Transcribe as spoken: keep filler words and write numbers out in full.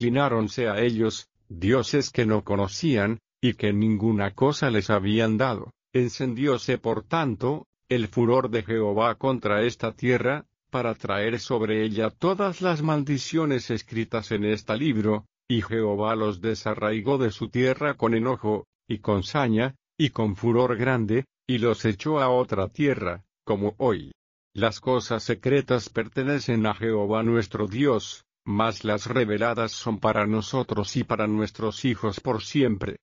inclináronse a ellos, dioses que no conocían, y que ninguna cosa les habían dado. Encendióse por tanto, el furor de Jehová contra esta tierra, para traer sobre ella todas las maldiciones escritas en este libro, y Jehová los desarraigó de su tierra con enojo, y con saña, y con furor grande, y los echó a otra tierra, como hoy. Las cosas secretas pertenecen a Jehová nuestro Dios, mas las reveladas son para nosotros y para nuestros hijos por siempre.